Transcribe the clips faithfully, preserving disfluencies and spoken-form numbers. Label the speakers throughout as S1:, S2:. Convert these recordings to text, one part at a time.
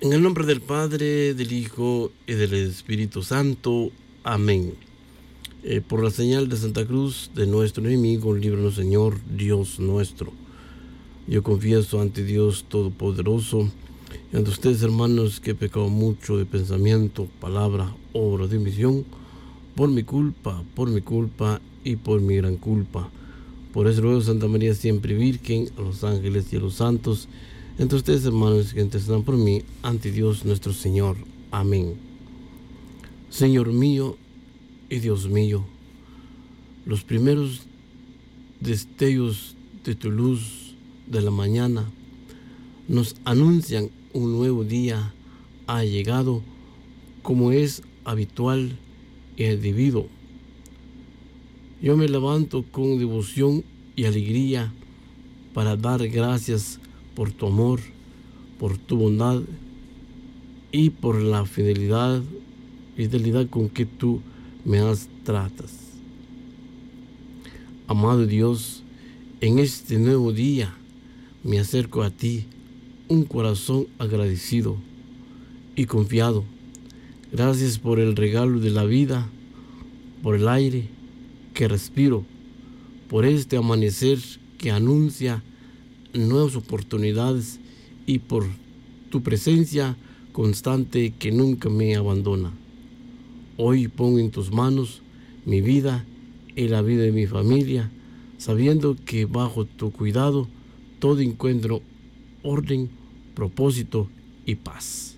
S1: En el nombre del Padre, del Hijo y del Espíritu Santo. Amén. Eh, por la señal de Santa Cruz de nuestro enemigo, líbranos, Señor, Dios nuestro. Yo confieso ante Dios Todopoderoso y ante ustedes, hermanos, que he pecado mucho de pensamiento, palabra, obra de omisión, por mi culpa, por mi culpa y por mi gran culpa. Por eso ruego, Santa María siempre Virgen, a los ángeles y a los santos, entre ustedes, hermanos, que intercedan por mí ante Dios nuestro Señor. Amén. Señor mío y Dios mío, los primeros destellos de tu luz de la mañana nos anuncian un nuevo día ha llegado, como es habitual y debido. Yo me levanto con devoción y alegría para dar gracias por tu amor, por tu bondad y por la fidelidad, fidelidad con que tú me has tratas. Amado Dios, en este nuevo día me acerco a ti, un corazón agradecido y confiado. Gracias por el regalo de la vida, por el aire que respiro, por este amanecer que anuncia nuevas oportunidades y por tu presencia constante que nunca me abandona. Hoy pongo en tus manos mi vida y la vida de mi familia, sabiendo que bajo tu cuidado todo encuentro orden, propósito y paz.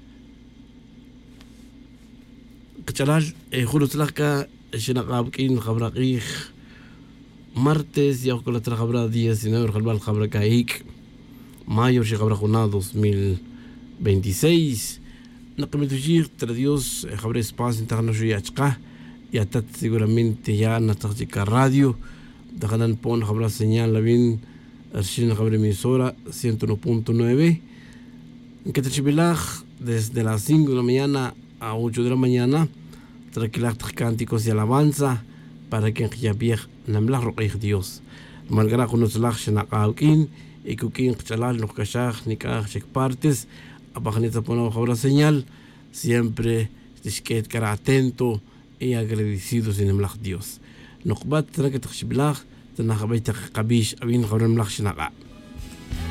S1: Kachalal, Juruslaka, Shinakabkin, Jabraqij, martes, ya con la trajabra diecinueve, Jalbal Jabrakaik, mayo, Shigabrajuna dos mil veintiséis. Nakamitushir, tra Dios, Jabre Espacio Internacional Yachka, y atat seguramente ya Natachika Radio, Dajanan Pon, Jabra Señal, la bien, Arshin Jabre Emisora, ciento uno punto nueve. En Ketachibilaj, desde las cinco de la mañana a ocho de la mañana, Traquilaj cánticos y alabanza, para que ya viej Namlah Roquej Dios. Malgra con los lach Shanakaukin, y Kukin Chalal, los Kashach, Nikach, Chek Partes, Apajanita Pono Jabra Señal, siempre Tishket cara atento y agradecido sin Namlah Dios. Nokbat Traket Chibilaj, Tanajabaita Kabish, Abin Jabra Mlach Shanaka.